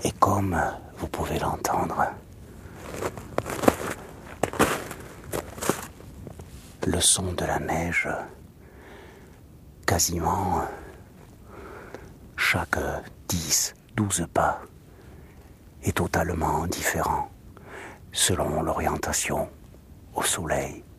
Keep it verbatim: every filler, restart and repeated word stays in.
Et comme vous pouvez l'entendre, le son de la neige, quasiment chaque dix, douze pas, est totalement différent selon l'orientation au soleil